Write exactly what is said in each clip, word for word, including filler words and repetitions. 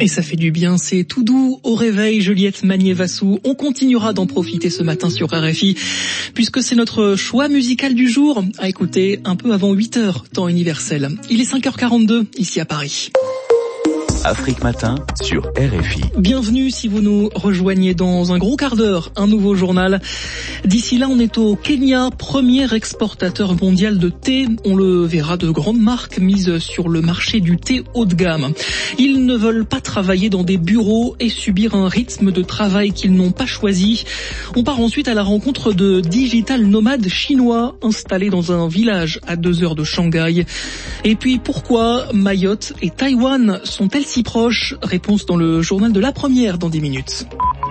Et ça fait du bien, c'est tout doux au réveil, Juliette Magnier-Vassou. On continuera d'en profiter ce matin sur R F I, puisque c'est notre choix musical du jour, à écouter un peu avant huit heures, temps universel. Il est cinq heures quarante-deux, ici à Paris. Afrique Matin sur R F I. Bienvenue si vous nous rejoignez dans un gros quart d'heure, un nouveau journal. D'ici là, on est au Kenya, premier exportateur mondial de thé. On le verra, de grandes marques mises sur le marché du thé haut de gamme. Ils ne veulent pas travailler dans des bureaux et subir un rythme de travail qu'ils n'ont pas choisi. On part ensuite à la rencontre de digital nomades chinois installés dans un village à deux heures de Shanghai. Et puis pourquoi Mayotte et Taïwan sont-elles si proches? Réponse dans le journal de la première dans dix minutes.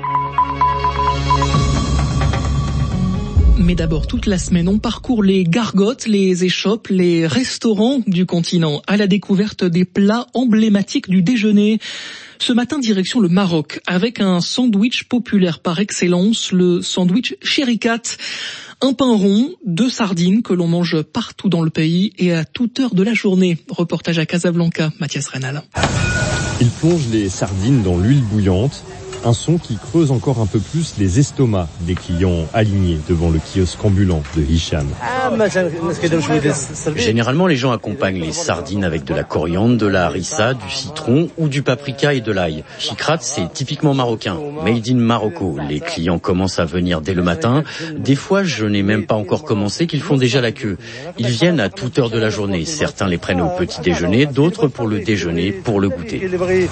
Mais d'abord, toute la semaine, on parcourt les gargotes, les échoppes, les restaurants du continent à la découverte des plats emblématiques du déjeuner. Ce matin, direction le Maroc, avec un sandwich populaire par excellence, le sandwich Chérikat. Un pain rond, deux sardines que l'on mange partout dans le pays et à toute heure de la journée. Reportage à Casablanca, Mathias Reynal. Il plonge les sardines dans l'huile bouillante, un son qui creuse encore un peu plus les estomacs des clients alignés devant le kiosque ambulant de Hicham. Généralement, les gens accompagnent les sardines avec de la coriandre, de la harissa, du citron ou du paprika et de l'ail. Chikrat, c'est typiquement marocain, made in Marocco. Les clients commencent à venir dès le matin. Des fois, je n'ai même pas encore commencé qu'ils font déjà la queue. Ils viennent à toute heure de la journée. Certains les prennent au petit déjeuner, d'autres pour le déjeuner, pour le goûter.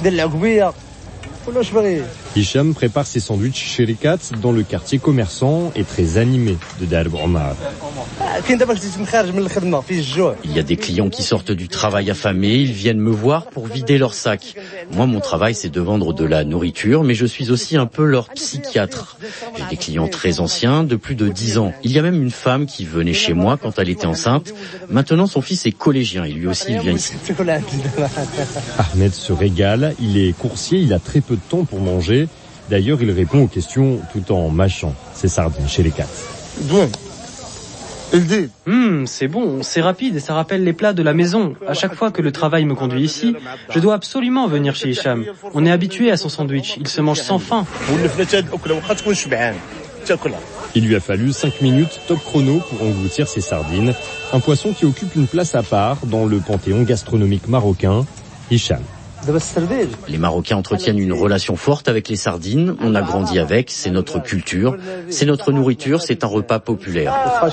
Hicham prépare ses sandwichs Chérikat dans le quartier commerçant et très animé de Dar Omar. Il y a des clients qui sortent du travail affamés, ils viennent me voir pour vider leur sac. Moi, mon travail, c'est de vendre de la nourriture, mais je suis aussi un peu leur psychiatre. J'ai des clients très anciens, de plus de dix ans. Il y a même une femme qui venait chez moi quand elle était enceinte. Maintenant, son fils est collégien et lui aussi, il vient ici. Ahmed se régale, il est coursier, il a très peu de temps pour manger. D'ailleurs, il répond aux questions tout en mâchant ses sardines Chérikat. Bon. Hum, c'est bon, c'est rapide et ça rappelle les plats de la maison. À chaque fois que le travail me conduit ici, je dois absolument venir chez Hicham. On est habitué à son sandwich, il se mange sans faim. Il lui a fallu cinq minutes top chrono pour engloutir ses sardines, un poisson qui occupe une place à part dans le panthéon gastronomique marocain. Hicham. Les Marocains entretiennent une relation forte avec les sardines. On a grandi avec, c'est notre culture, c'est notre nourriture, c'est un repas populaire.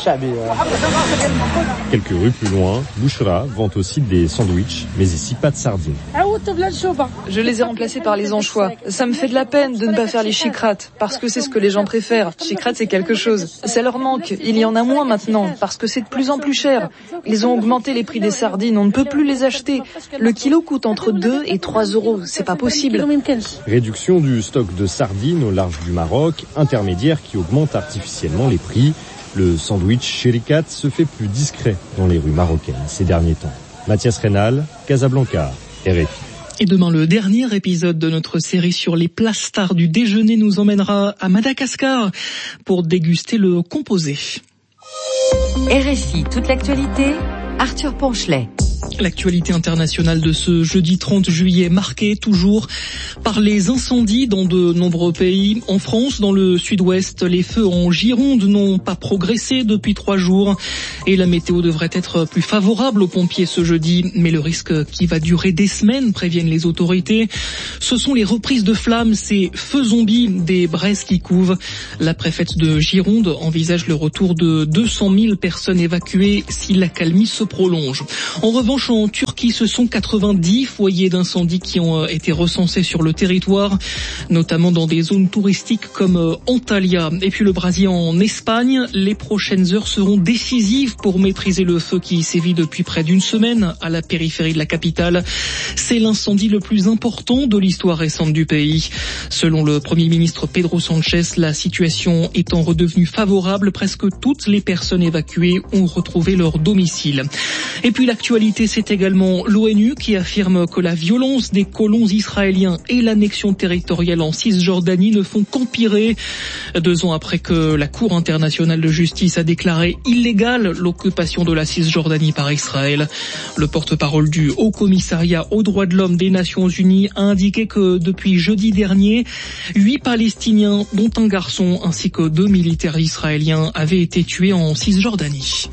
Quelques rues plus loin, Bouchra vend aussi des sandwichs, mais ici pas de sardines. Je les ai remplacés par les anchois. Ça me fait de la peine de ne pas faire les chikrats, parce que c'est ce que les gens préfèrent. Chikrat, c'est quelque chose. Ça leur manque. Il y en a moins maintenant, parce que c'est de plus en plus cher. Ils ont augmenté les prix des sardines, on ne peut plus les acheter. Le kilo coûte entre deux et trois euros, c'est pas possible. Réduction du stock de sardines au large du Maroc, intermédiaire qui augmente artificiellement les prix. Le sandwich Chérikat se fait plus discret dans les rues marocaines ces derniers temps. Mathias Reynal, Casablanca, R F I. Et demain, le dernier épisode de notre série sur les plats stars du déjeuner nous emmènera à Madagascar pour déguster le composé. R F I, toute l'actualité, Arthur Ponchelet. L'actualité internationale de ce jeudi trente juillet marquée toujours par les incendies dans de nombreux pays. En France, dans le sud-ouest, les feux en Gironde n'ont pas progressé depuis trois jours et la météo devrait être plus favorable aux pompiers ce jeudi. Mais le risque qui va durer des semaines, préviennent les autorités, ce sont les reprises de flammes, ces feux zombies des braises qui couvent. La préfète de Gironde envisage le retour de deux cent mille personnes évacuées si l'accalmie se prolonge. En revanche, en Turquie, ce sont quatre-vingt-dix foyers d'incendie qui ont été recensés sur le territoire, notamment dans des zones touristiques comme Antalya. Et puis le Brésil en Espagne, les prochaines heures seront décisives pour maîtriser le feu qui sévit depuis près d'une semaine à la périphérie de la capitale. C'est l'incendie le plus important de l'histoire récente du pays. Selon le Premier ministre Pedro Sanchez, la situation étant redevenue favorable, presque toutes les personnes évacuées ont retrouvé leur domicile. Et puis l'actualité l'actualité, c'est également l'ONU qui affirme que la violence des colons israéliens et l'annexion territoriale en Cisjordanie ne font qu'empirer. Deux ans après que la Cour internationale de justice a déclaré illégale l'occupation de la Cisjordanie par Israël, le porte-parole du Haut Commissariat aux droits de l'homme des Nations Unies a indiqué que depuis jeudi dernier, huit Palestiniens, dont un garçon ainsi que deux militaires israéliens, avaient été tués en Cisjordanie.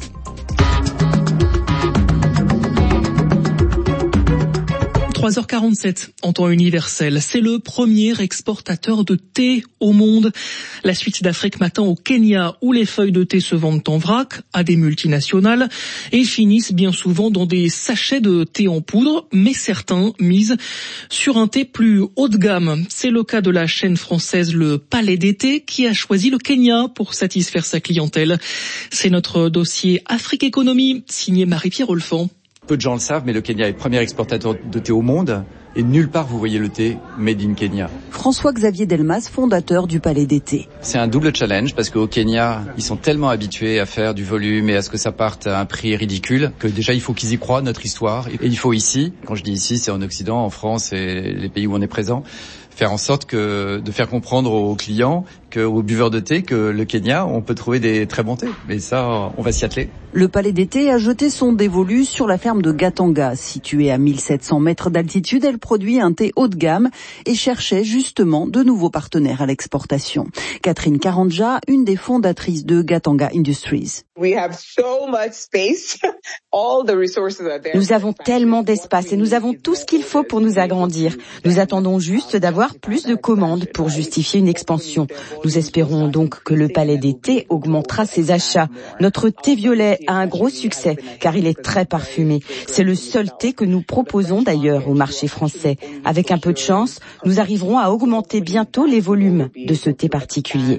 trois heures quarante-sept en temps universel. C'est le premier exportateur de thé au monde. La suite d'Afrique Matin au Kenya, où les feuilles de thé se vendent en vrac à des multinationales et finissent bien souvent dans des sachets de thé en poudre, mais certains misent sur un thé plus haut de gamme. C'est le cas de la chaîne française Le Palais des Thés qui a choisi le Kenya pour satisfaire sa clientèle. C'est notre dossier Afrique Économie, signé Marie-Pierre Olfan. Peu de gens le savent, mais le Kenya est le premier exportateur de thé au monde. Et nulle part vous voyez le thé made in Kenya. François-Xavier Delmas, fondateur du Palais des Thés. C'est un double challenge parce qu'au Kenya, ils sont tellement habitués à faire du volume et à ce que ça parte à un prix ridicule que déjà il faut qu'ils y croient, notre histoire. Et il faut ici, quand je dis ici, c'est en Occident, en France et les pays où on est présent, faire en sorte que de faire comprendre aux clients, que, aux buveurs de thé, que le Kenya, on peut trouver des très bons thés. Mais ça, on va s'y atteler. Le Palais des Thés a jeté son dévolu sur la ferme de Gatanga. Située à mille sept cents mètres d'altitude, elle produit un thé haut de gamme et cherchait justement de nouveaux partenaires à l'exportation. Catherine Karanja, une des fondatrices de Gatanga Industries. Nous avons tellement d'espace et nous avons tout ce qu'il faut pour nous agrandir. Nous attendons juste d'avoir plus de commandes pour justifier une expansion. Nous espérons donc que le Palais des Thés augmentera ses achats. Notre thé violet a un gros succès car il est très parfumé. C'est le seul thé que nous proposons d'ailleurs au marché français. Avec un peu de chance, nous arriverons à augmenter bientôt les volumes de ce thé particulier.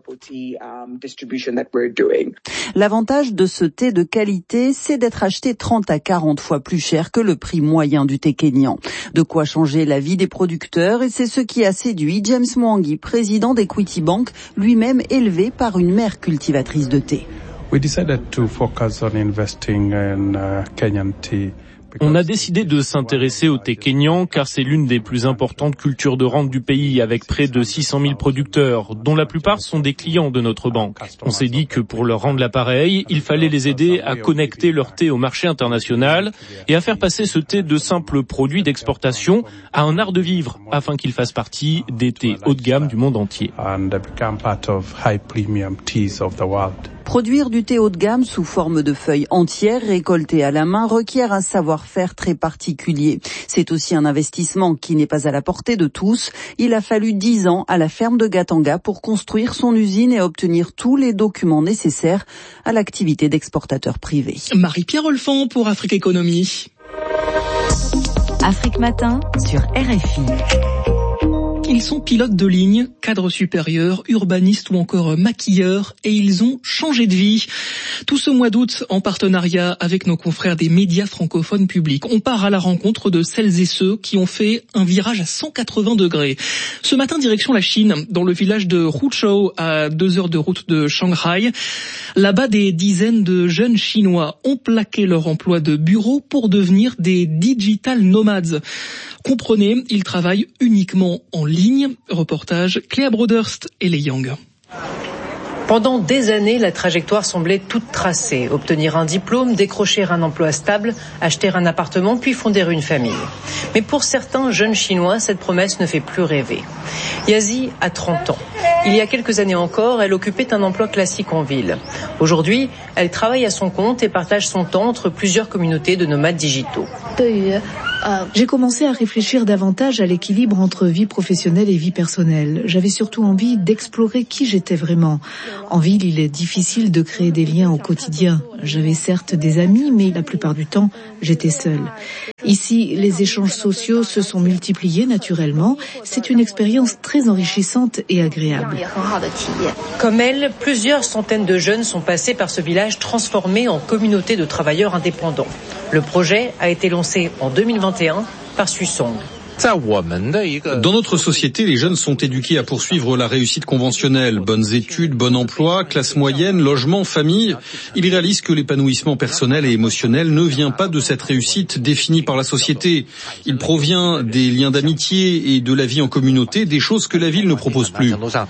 L'avantage de ce thé de qualité, c'est d'être acheté trente à quarante fois plus cher que le prix moyen du thé kényan. De quoi changer la vie des producteurs et c'est ce qui a séduit James Mwangi, président d'Equity Bank, lui-même élevé par une mère cultivatrice de thé. We decided to focus on investing in uh, Kenyan tea. On a décidé de s'intéresser au thé kényan car c'est l'une des plus importantes cultures de rente du pays avec près de six cent mille producteurs, dont la plupart sont des clients de notre banque. On s'est dit que pour leur rendre l'appareil, il fallait les aider à connecter leur thé au marché international et à faire passer ce thé de simple produit d'exportation à un art de vivre afin qu'il fasse partie des thés haut de gamme du monde entier. Produire du thé haut de gamme sous forme de feuilles entières récoltées à la main requiert un savoir-faire très particulier. C'est aussi un investissement qui n'est pas à la portée de tous. Il a fallu dix ans à la ferme de Gatanga pour construire son usine et obtenir tous les documents nécessaires à l'activité d'exportateur privé. Marie-Pierre Olfan pour Afrique Économie. Afrique Matin sur R F I. Ils sont pilotes de ligne, cadres supérieurs, urbanistes ou encore maquilleurs et ils ont changé de vie. Tout ce mois d'août, en partenariat avec nos confrères des médias francophones publics, on part à la rencontre de celles et ceux qui ont fait un virage à cent quatre-vingts degrés. Ce matin, direction la Chine, dans le village de Huzhou, à deux heures de route de Shanghai. Là-bas, des dizaines de jeunes Chinois ont plaqué leur emploi de bureau pour devenir des digital nomades. Comprenez, ils travaillent uniquement en ligne. Reportage Cléa Broderst et les Yang. Pendant des années, la trajectoire semblait toute tracée. Obtenir un diplôme, décrocher un emploi stable, acheter un appartement, puis fonder une famille. Mais pour certains jeunes Chinois, cette promesse ne fait plus rêver. Yazi a trente ans. Il y a quelques années encore, elle occupait un emploi classique en ville. Aujourd'hui, elle travaille à son compte et partage son temps entre plusieurs communautés de nomades digitaux. J'ai commencé à réfléchir davantage à l'équilibre entre vie professionnelle et vie personnelle. J'avais surtout envie d'explorer qui j'étais vraiment. En ville, il est difficile de créer des liens au quotidien. J'avais certes des amis, mais la plupart du temps, j'étais seule. Ici, les échanges sociaux se sont multipliés naturellement. C'est une expérience très enrichissante et agréable. Comme elle, plusieurs centaines de jeunes sont passés par ce village transformé en communauté de travailleurs indépendants. Le projet a été lancé en deux mille vingt et un par Suisong. Dans notre société, les jeunes sont éduqués à poursuivre la réussite conventionnelle. Bonnes études, bon emploi, classe moyenne, logement, famille. Ils réalisent que l'épanouissement personnel et émotionnel ne vient pas de cette réussite définie par la société. Il provient des liens d'amitié et de la vie en communauté, des choses que la ville ne propose plus.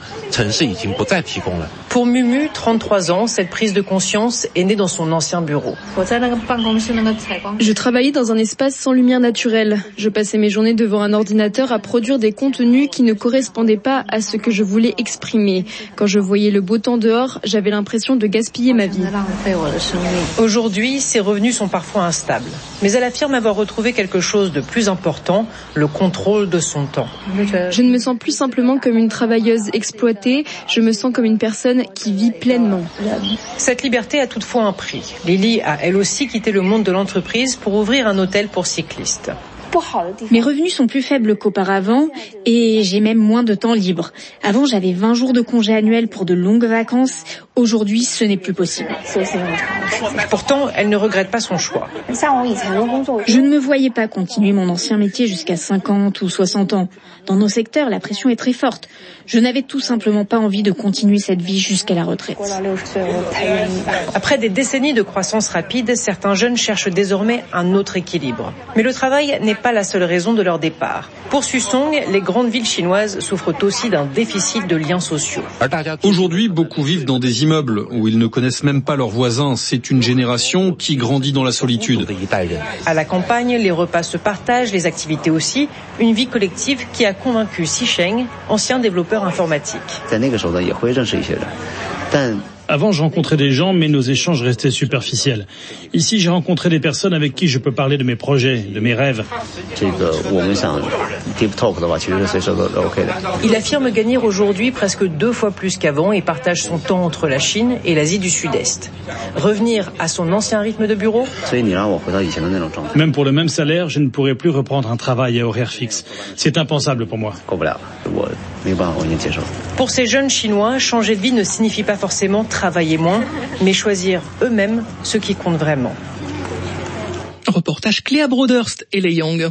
Pour Mumu, trente-trois ans, cette prise de conscience est née dans son ancien bureau. Je travaillais dans un espace sans lumière naturelle. Je passais mes journées devant un ordinateur à produire des contenus qui ne correspondaient pas à ce que je voulais exprimer. Quand je voyais le beau temps dehors, j'avais l'impression de gaspiller ma vie. Aujourd'hui, ses revenus sont parfois instables. Mais elle affirme avoir retrouvé quelque chose de plus important, le contrôle de son temps. Je ne me sens plus simplement comme une travailleuse exploitée, je me sens comme une personne qui vit pleinement. Cette liberté a toutefois un prix. Lily a elle aussi quitté le monde de l'entreprise pour ouvrir un hôtel pour cyclistes. Mes revenus sont plus faibles qu'auparavant et j'ai même moins de temps libre. Avant, j'avais vingt jours de congés annuels pour de longues vacances. Aujourd'hui, ce n'est plus possible. Pourtant, elle ne regrette pas son choix. Je ne me voyais pas continuer mon ancien métier jusqu'à cinquante ou soixante ans. Dans nos secteurs, la pression est très forte. Je n'avais tout simplement pas envie de continuer cette vie jusqu'à la retraite. Après des décennies de croissance rapide, certains jeunes cherchent désormais un autre équilibre. Mais le travail n'est pas la seule raison de leur départ. Pour Susong, les grandes villes chinoises souffrent aussi d'un déficit de liens sociaux. Aujourd'hui, beaucoup vivent dans des immeubles où ils ne connaissent même pas leurs voisins. C'est une génération qui grandit dans la solitude. À la campagne, les repas se partagent, les activités aussi. Une vie collective qui a convaincu Xi Sheng, ancien développeur informatique. Avant, je rencontrais des gens, mais nos échanges restaient superficiels. Ici, j'ai rencontré des personnes avec qui je peux parler de mes projets, de mes rêves. Il affirme gagner aujourd'hui presque deux fois plus qu'avant et partage son temps entre la Chine et l'Asie du Sud-Est. Revenir à son ancien rythme de bureau ? Même pour le même salaire, je ne pourrais plus reprendre un travail à horaire fixe. C'est impensable pour moi. Pour ces jeunes Chinois, changer de vie ne signifie pas forcément travailler moins, mais choisir eux-mêmes ce qui compte vraiment. Reportage Cléa Broderst et Les Yang.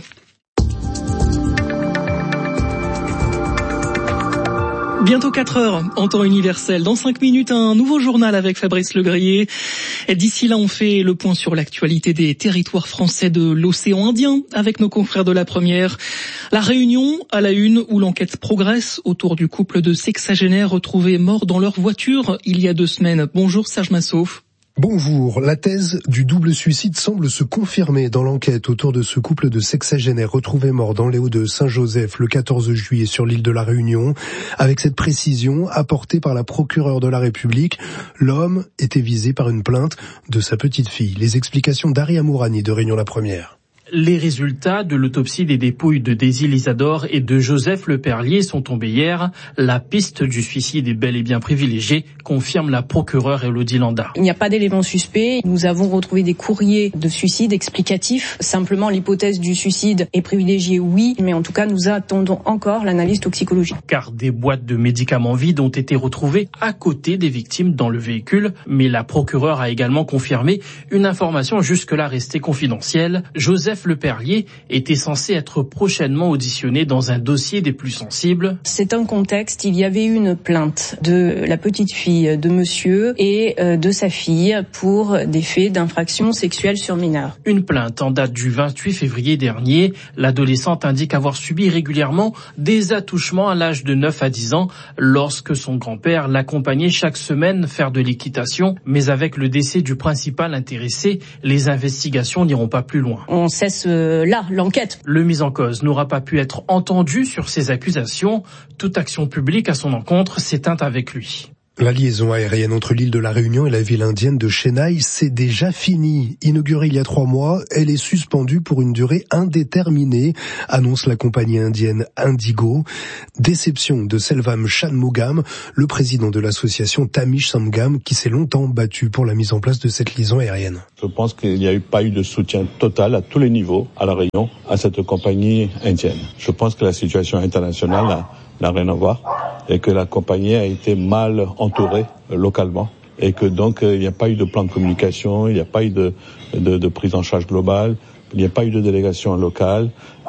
Bientôt quatre heures en temps universel. Dans cinq minutes, un nouveau journal avec Fabrice Legrier. Et d'ici là, on fait le point sur l'actualité des territoires français de l'océan Indien avec nos confrères de la Première. La Réunion à la une où l'enquête progresse autour du couple de sexagénaires retrouvés morts dans leur voiture il y a deux semaines. Bonjour Serge Massot. Bonjour. La thèse du double suicide semble se confirmer dans l'enquête autour de ce couple de sexagénaires retrouvés morts dans les Hauts-de-Saint-Joseph le quatorze juillet sur l'île de la Réunion. Avec cette précision apportée par la procureure de la République, l'homme était visé par une plainte de sa petite fille. Les explications d'Ari Amourani de Réunion la Première. Les résultats de l'autopsie des dépouilles de Daisy Lisador et de Joseph Le Perlier sont tombés hier. La piste du suicide est bel et bien privilégiée, confirme la procureure Elodie Landa. Il n'y a pas d'éléments suspects. Nous avons retrouvé des courriers de suicide explicatifs. Simplement, l'hypothèse du suicide est privilégiée, oui, mais en tout cas, nous attendons encore l'analyse toxicologique. Car des boîtes de médicaments vides ont été retrouvées à côté des victimes dans le véhicule. Mais la procureure a également confirmé une information jusque-là restée confidentielle. Joseph Le Perlier était censé être prochainement auditionné dans un dossier des plus sensibles. C'est un contexte, il y avait une plainte de la petite fille de monsieur et de sa fille pour des faits d'infraction sexuelle sur mineurs. Une plainte en date du vingt-huit février dernier. L'adolescente indique avoir subi régulièrement des attouchements à l'âge de neuf à dix ans lorsque son grand-père l'accompagnait chaque semaine faire de l'équitation. Mais avec le décès du principal intéressé, les investigations n'iront pas plus loin. On cesse là l'enquête. Le mis en cause n'aura pas pu être entendu sur ces accusations. Toute action publique à son encontre s'éteint avec lui. La liaison aérienne entre l'île de la Réunion et la ville indienne de Chennai, c'est déjà fini. Inaugurée il y a trois mois, elle est suspendue pour une durée indéterminée, annonce la compagnie indienne Indigo. Déception de Selvam Shanmugam, le président de l'association Tamish Sangam, qui s'est longtemps battu pour la mise en place de cette liaison aérienne. Je pense qu'il n'y a eu pas eu de soutien total à tous les niveaux à la Réunion, à cette compagnie indienne. Je pense que la situation internationale a n'a rien à voir et que la compagnie a été mal entourée euh, localement et que donc il euh, n'y a pas eu de plan de communication, il n'y a pas eu de, de, de prise en charge globale, il n'y a pas eu de délégation locale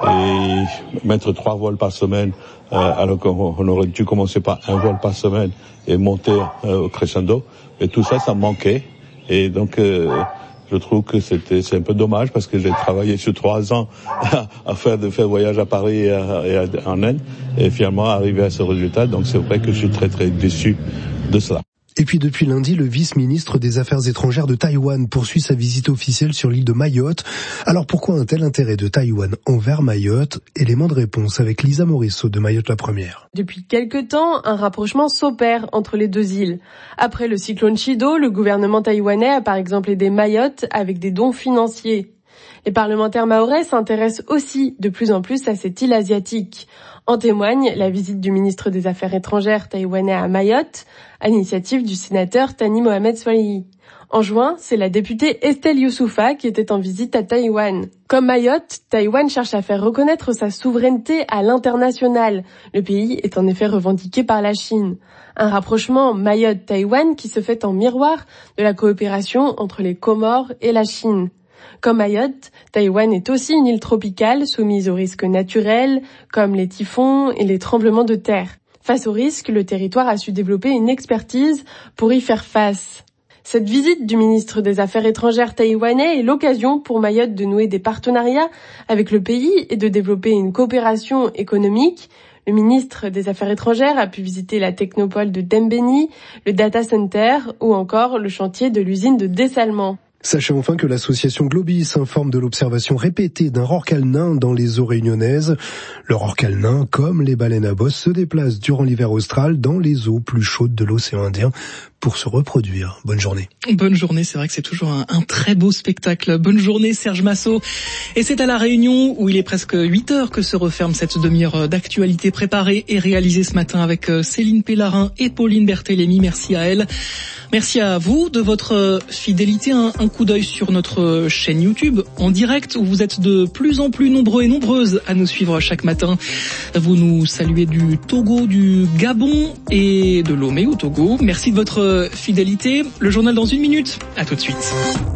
et mettre trois vols par semaine, euh, alors qu'on aurait dû commencer par un vol par semaine et monter euh, au crescendo. Et tout ça, ça manquait. Et donc, euh, je trouve que c'était c'est un peu dommage parce que j'ai travaillé sur trois ans à, à faire de faire voyage à Paris et, à, et à, en Inde et finalement arriver à ce résultat. Donc, c'est vrai que je suis très très déçu de cela. Et puis depuis lundi, le vice-ministre des Affaires étrangères de Taïwan poursuit sa visite officielle sur l'île de Mayotte. Alors pourquoi un tel intérêt de Taïwan envers Mayotte? Élément de réponse avec Lisa Morisseau de Mayotte la Première. Depuis quelque temps, un rapprochement s'opère entre les deux îles. Après le cyclone Chido, le gouvernement taïwanais a par exemple aidé Mayotte avec des dons financiers. Les parlementaires mahorais s'intéressent aussi de plus en plus à cette île asiatique. En témoigne la visite du ministre des Affaires étrangères taïwanais à Mayotte, à l'initiative du sénateur Thani Mohamed Soilihi. En juin, c'est la députée Estelle Youssoufa qui était en visite à Taïwan. Comme Mayotte, Taïwan cherche à faire reconnaître sa souveraineté à l'international. Le pays est en effet revendiqué par la Chine. Un rapprochement Mayotte-Taïwan qui se fait en miroir de la coopération entre les Comores et la Chine. Comme Mayotte, Taïwan est aussi une île tropicale soumise aux risques naturels, comme les typhons et les tremblements de terre. Face aux risques, le territoire a su développer une expertise pour y faire face. Cette visite du ministre des Affaires étrangères taïwanais est l'occasion pour Mayotte de nouer des partenariats avec le pays et de développer une coopération économique. Le ministre des Affaires étrangères a pu visiter la technopole de Dembéni, le data center ou encore le chantier de l'usine de dessalement. Sachez enfin que l'association Globis informe de l'observation répétée d'un rorqual nain dans les eaux réunionnaises. Le rorqual nain, comme les baleines à bosse, se déplace durant l'hiver austral dans les eaux plus chaudes de l'océan Indien pour se reproduire. Bonne journée. Bonne journée, c'est vrai que c'est toujours un, un très beau spectacle. Bonne journée Serge Massot. Et c'est à La Réunion où il est presque huit heures que se referme cette demi-heure d'actualité préparée et réalisée ce matin avec Céline Pellarin et Pauline Berthélémy. Merci à elle. Merci à vous de votre fidélité. Un, un coup d'œil sur notre chaîne YouTube en direct où vous êtes de plus en plus nombreux et nombreuses à nous suivre chaque matin. Vous nous saluez du Togo, du Gabon et de Lomé au Togo. Merci de votre fidélité. Le journal dans une minute. À tout de suite.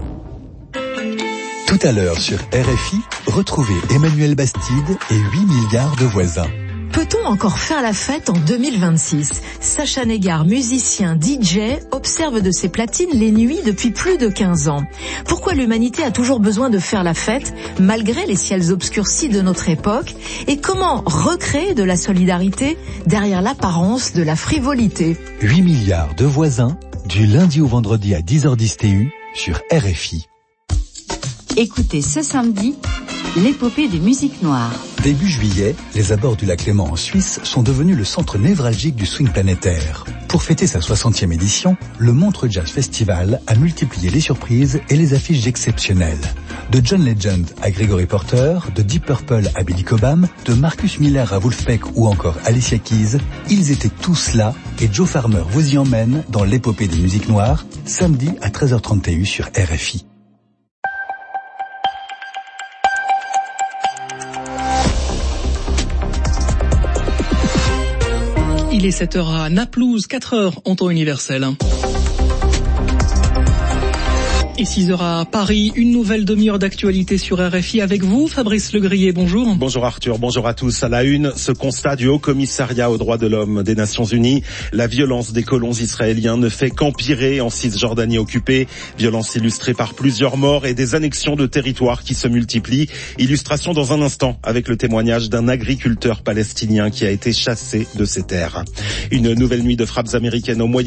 Tout à l'heure sur R F I, retrouvez Emmanuel Bastide et huit milliards de voisins. Peut-on encore faire la fête en deux mille vingt-six? Sacha Neggar, musicien, D J, observe de ses platines les nuits depuis plus de quinze ans. Pourquoi l'humanité a toujours besoin de faire la fête, malgré les ciels obscurcis de notre époque? Et comment recréer de la solidarité derrière l'apparence de la frivolité? huit milliards de voisins, du lundi au vendredi à dix heures dix T U sur R F I. Écoutez ce samedi, l'épopée des musiques noires. Début juillet, les abords du lac Léman en Suisse sont devenus le centre névralgique du swing planétaire. Pour fêter sa soixantième édition, le Montreux Jazz Festival a multiplié les surprises et les affiches exceptionnelles. De John Legend à Gregory Porter, de Deep Purple à Billy Cobham, de Marcus Miller à Wolfpack ou encore Alicia Keys, ils étaient tous là et Joe Farmer vous y emmène dans l'épopée des musiques noires, samedi à treize heures trente T U sur R F I. Il est sept heures à Naplouse, quatre heures en temps universel. Et six heures à Paris, une nouvelle demi-heure d'actualité sur R F I avec vous, Fabrice Legrier, bonjour. Bonjour Arthur, bonjour à tous. À la une, ce constat du Haut Commissariat aux droits de l'homme des Nations Unies. La violence des colons israéliens ne fait qu'empirer en Cisjordanie occupée. Violence illustrée par plusieurs morts et des annexions de territoires qui se multiplient. Illustration dans un instant avec le témoignage d'un agriculteur palestinien qui a été chassé de ses terres. Une nouvelle nuit de frappes américaines au Moyen